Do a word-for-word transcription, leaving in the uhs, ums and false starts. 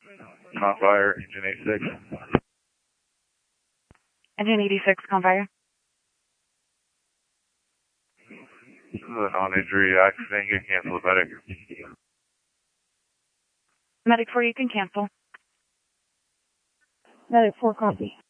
Confire, engine eighty-six. Engine eighty-six, Confire. This is a non-injury accident. You can cancel the medic. Medic four, you can cancel. Medic four, copy.